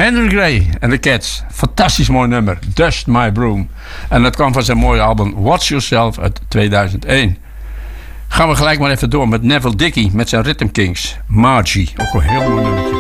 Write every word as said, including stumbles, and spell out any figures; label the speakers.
Speaker 1: Henry Gray en de Cats. Fantastisch mooi nummer. Dust My Broom. En dat kwam van zijn mooie album Watch Yourself uit tweeduizend één. Gaan we gelijk maar even door met Neville Dickey met zijn Rhythm Kings. Margie. Ook een heel mooi nummertje.